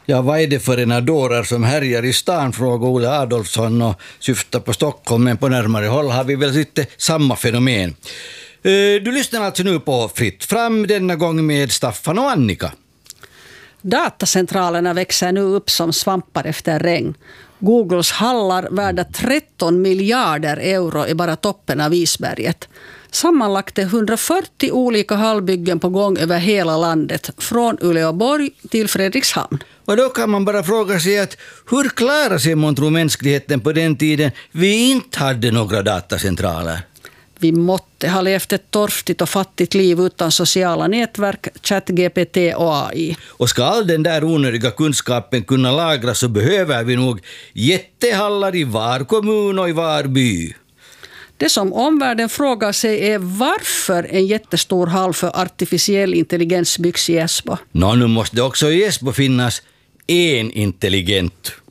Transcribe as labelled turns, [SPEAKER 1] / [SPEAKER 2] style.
[SPEAKER 1] Ja, vad är det för enadorer som härjar i stan, frågar Olle Adolfsson och syftar på Stockholm, men på närmare håll har vi väl lite samma fenomen. Du lyssnar alltså nu på Fritt fram, denna gång med Staffan och Annika.
[SPEAKER 2] Datacentralerna växer nu upp som svampar efter regn. Googles hallar värda 13 miljarder euro är bara toppen av isberget. Sammanlagt är 140 olika hallbyggen på gång över hela landet, från Uleåborg till Fredrikshamn.
[SPEAKER 1] Och då kan man bara fråga sig att hur klarar sig månntro mänskligheten på den tiden vi inte hade några datacentraler?
[SPEAKER 2] Vi måtte ha levt ett torftigt och fattigt liv utan sociala nätverk, ChatGPT och AI.
[SPEAKER 1] Och ska all den där onödiga kunskapen kunna lagras så behöver vi nog jättehallar i var kommun och i var by.
[SPEAKER 2] Det som omvärlden frågar sig är varför en jättestor hall för artificiell intelligens byggs i Esbo.
[SPEAKER 1] Nu måste det också i Esbo finnas en intelligent.